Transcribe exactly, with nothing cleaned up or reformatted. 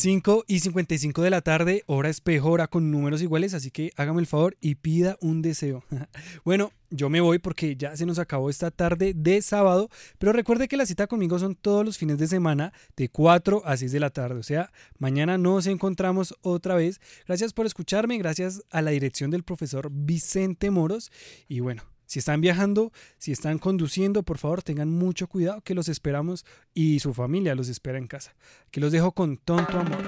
cinco y cincuenta y cinco de la tarde, hora espejo, hora con números iguales, así que hágame el favor y pida un deseo. Bueno, yo me voy porque ya se nos acabó esta tarde de sábado, pero recuerde que la cita conmigo son todos los fines de semana de cuatro a seis de la tarde, o sea, mañana nos encontramos otra vez. Gracias por escucharme, gracias a la dirección del profesor Vicente Moros y bueno. Si están viajando, si están conduciendo, por favor tengan mucho cuidado que los esperamos y su familia los espera en casa. Que los dejo con tonto amor.